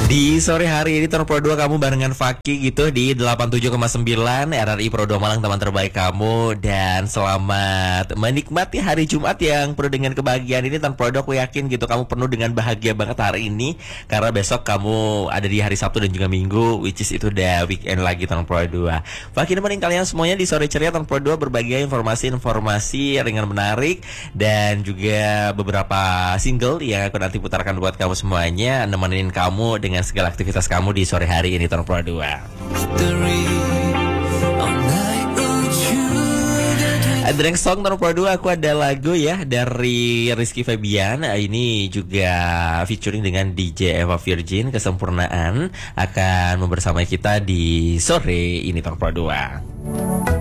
Di sore hari ini Pro 2 kamu barengan Faki gitu di 87,9 RRI Pro 2 Malang, teman terbaik kamu. Dan selamat menikmati hari Jumat yang penuh dengan kebahagiaan ini. Pro 2 aku yakin gitu kamu penuh dengan bahagia banget hari ini, karena besok kamu ada di hari Sabtu dan juga Minggu, which is itu udah weekend lagi Pro 2. Faki nemenin kalian semuanya di sore ceria Pro 2, berbagai informasi-informasi ringan menarik dan juga beberapa single yang aku nanti putarkan buat kamu semuanya, nemenin kamu dengan segala aktivitas kamu di sore hari ini Pro 2. Drink Song Pro 2, aku ada lagu ya dari Rizky Febian. Ini juga featuring dengan DJ Eva Virgin. Kesempurnaan akan membersamai kita di sore ini Pro 2.